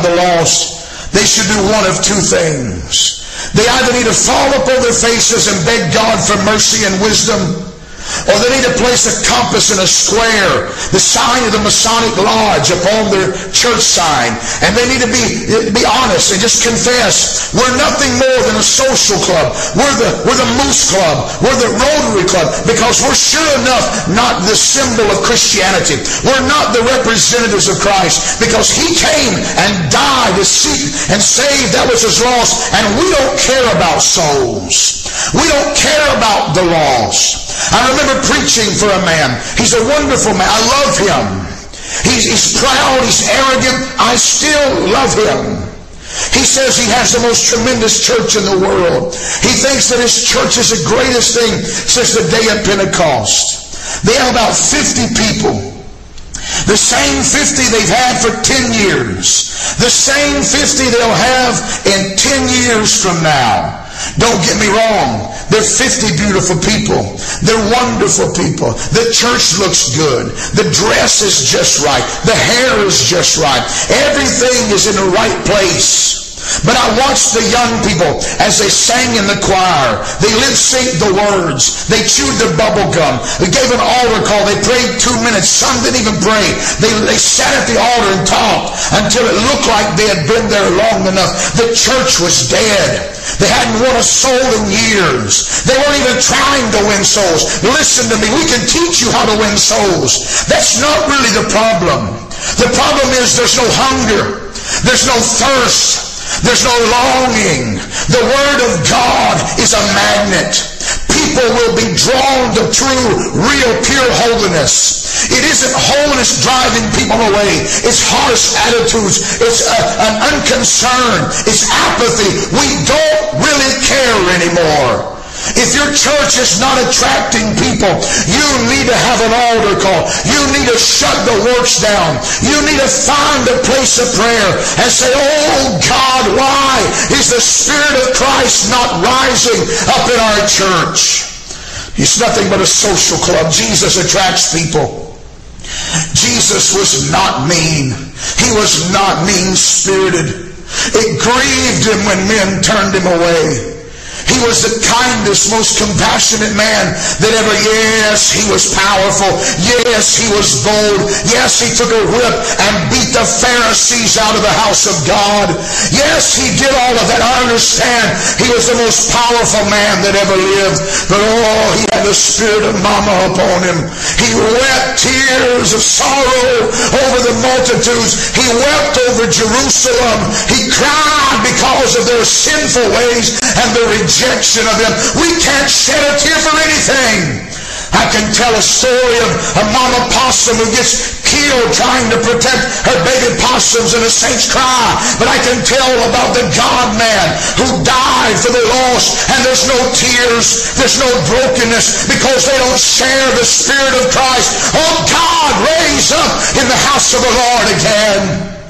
the lost, they should do one of two things. They either need to fall upon their faces and beg God for mercy and wisdom, or they need to place a compass in a square, the sign of the Masonic Lodge, upon their church sign. And they need to be honest and just confess, we're nothing more than a social club. We're the Moose Club. We're the Rotary Club. Because we're sure enough not the symbol of Christianity. We're not the representatives of Christ. Because He came and died to seek and save that which is lost. And we don't care about souls. We don't care about the lost. I remember preaching for a man. He's a wonderful man. I love him. He's proud. He's arrogant. I still love him. He says he has the most tremendous church in the world. He thinks that his church is the greatest thing since the day of Pentecost. They have about 50 people. The same 50 they've had for 10 years. The same 50 they'll have in 10 years from now. Don't get me wrong. They're 50 beautiful people. They're wonderful people. The church looks good. The dress is just right. The hair is just right. Everything is in the right place. But I watched the young people as they sang in the choir. They lip-synced the words. They chewed their bubble gum. They gave an altar call. They prayed 2 minutes. Some didn't even pray. They sat at the altar and talked until it looked like they had been there long enough. The church was dead. They hadn't won a soul in years. They weren't even trying to win souls. Listen to me. We can teach you how to win souls. That's not really the problem. The problem is there's no hunger. There's no thirst. There's no longing. The Word of God is a magnet. People will be drawn to true, real, pure holiness. It isn't holiness driving people away. It's harsh attitudes. It's an unconcern. It's apathy. We don't really care anymore. If your church is not attracting people, you need to have an altar call. You need to shut the works down. You need to find a place of prayer and say, oh God, why is the Spirit of Christ not rising up in our church? It's nothing but a social club. Jesus attracts people. Jesus was not mean. He was not mean-spirited. It grieved him when men turned him away. He was the kindest, most compassionate man that ever. Yes, he was powerful. Yes, he was bold. Yes, he took a whip and beat the Pharisees out of the house of God. Yes, he did all of that. I understand. He was the most powerful man that ever lived. But oh, he had the spirit of mama upon him. He wept tears of sorrow over the multitudes. He wept over Jerusalem. He cried because of their sinful ways and their rejection of them. We can't shed a tear for anything. I can tell a story of a mama possum who gets killed trying to protect her baby possums, and the saints cry. But I can tell about the God-man who died for the lost, and there's no tears, there's no brokenness, because they don't share the Spirit of Christ. Oh God, raise up in the house of the Lord again.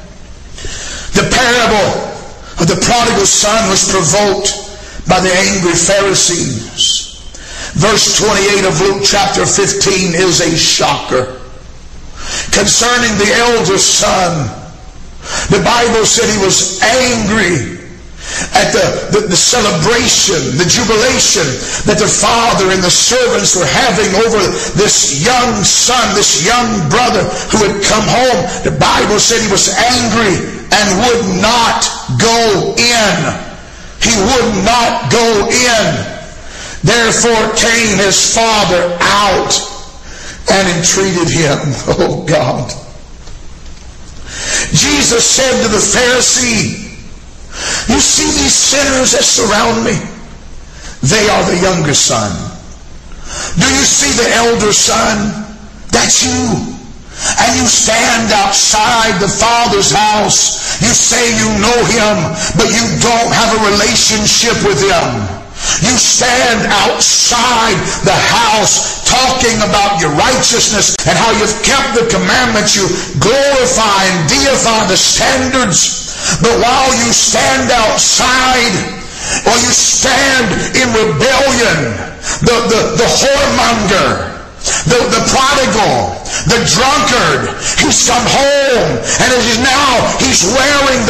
The parable of the prodigal son was provoked by the angry Pharisees. Verse 28 of Luke chapter 15 is a shocker. Concerning the elder son, the Bible said he was angry at the celebration, the jubilation that the father and the servants were having over this young son, this young brother who had come home. The Bible said he was angry and would not go in. He would not go in. Therefore came his father out and entreated him. Oh God. Jesus said to the Pharisee, you see these sinners that surround me? They are the younger son. Do you see the elder son? That's you. And you stand outside the Father's house. You say you know Him, but you don't have a relationship with Him. You stand outside the house talking about your righteousness and how you've kept the commandments. You glorify and deify the standards. But while you stand outside, or you stand in rebellion, the whoremonger, the prodigal, the drunkard, he's come home and he's wearing